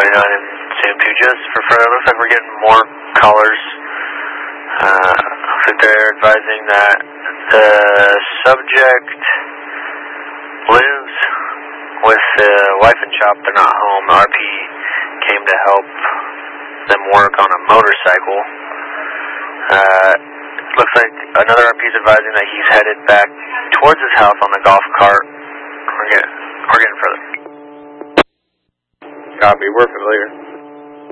29 in San Pujas for further. Looks like we're getting more callers. They're advising that the subject lives with the wife and shop. They're not home. The RP came to help them work on a motorcycle. Looks like another RP is advising that he's headed back towards his house on the golf cart. We're getting further. Copy, we're familiar.